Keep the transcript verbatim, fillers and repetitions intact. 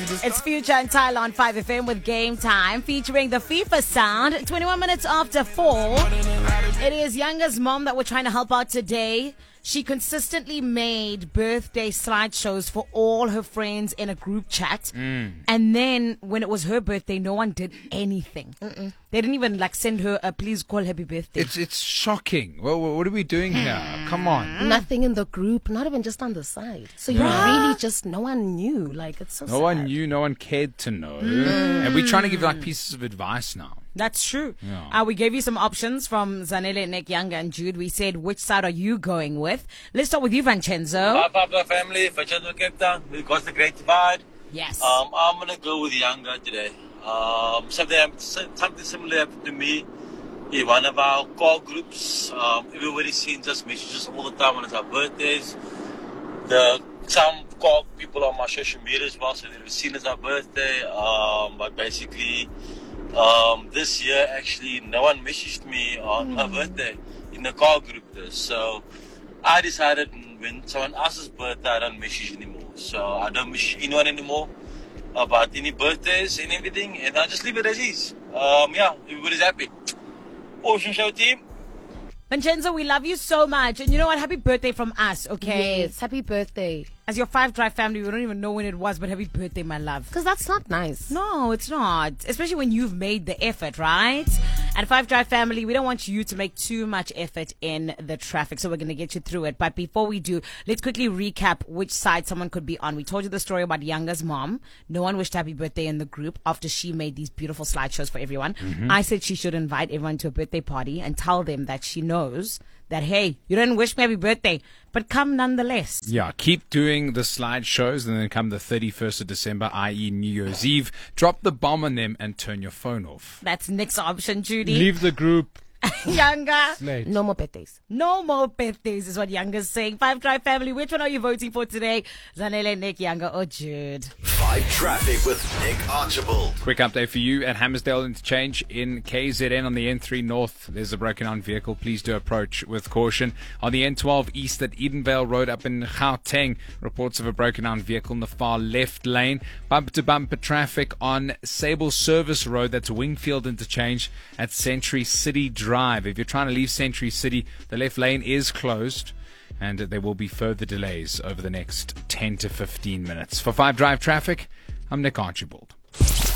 It's Future and Tyler on five F M with Game Time featuring the FIFA sound. twenty-one minutes after four. It is Yanga's mom that we're trying to help out today. She consistently made birthday slideshows for all her friends in a group chat. Mm. And then when it was her birthday, no one did anything. Mm-mm. They didn't even like send her a please call happy birthday. It's it's shocking. Well, what are we doing here? Come on. Nothing in the group, not even just on the side. So you Yeah. really just, no one knew. Like, it's so No sad. one knew, no one cared to know. And we're trying to give like pieces of advice now. That's true. Yeah. Uh, we gave you some options from Zanele, Nick, Yanga, and Jude. We said, which side are you going with? Let's start with you, Vincenzo. Hi, Pablo family, Vincenzo Cape Town, with Costa Great Divide. Yes. Um, I'm going to go with Younger today. Um, something, something similar happened to me in one of our call groups. Um, everybody sends us messages all the time when it's our birthdays. The, some call people on my social media as well, so they've seen it's our birthday. Um, but basically, um, this year, actually, no one messaged me on my birthday in the call group. Though. So I decided when someone else's birthday, I don't message anymore. So I don't message anyone anymore about any birthdays and everything, and I just leave it as is. Um, yeah, everybody's happy. Awesome show, team. Vincenzo, we love you so much. And you know what? Happy birthday from us, okay? Yes, happy birthday. As your Five Drive family, we don't even know when it was, but happy birthday, my love. Because that's not nice. No, it's not. Especially when you've made the effort, right? And Five Drive family, we don't want you to make too much effort in the traffic, so we're going to get you through it. But before we do, let's quickly recap which side someone could be on. We told you the story about Yanga's mom. No one wished happy birthday in the group after she made these beautiful slideshows for everyone. Mm-hmm. I said she should invite everyone to a birthday party and tell them that she knows that, hey, you didn't wish me happy birthday, but come nonetheless. Yeah, keep doing the slideshows, and then come the thirty-first of December, that is. New Year's Eve, drop the bomb on them and turn your phone off. That's Nick's option, Judy. Leave the group. Younger. Late. No more birthdays. No more birthdays is what Younger's saying. Five Drive family, which one are you voting for today? Zanele, Nick, Younger, or Jude? Five Traffic with Nick Archibald. Quick update for you at Hammersdale Interchange in K Z N on the N three North. There's a broken down vehicle. Please do approach with caution. On the N twelve East at Edenvale Road up in Gauteng, reports of a broken down vehicle in the far left lane. Bumper to bumper traffic on Sable Service Road. That's Wingfield Interchange at Century City Drive. If you're trying to leave Century City, the left lane is closed, and there will be further delays over the next ten to fifteen minutes. For five Drive Traffic, I'm Nick Archibald.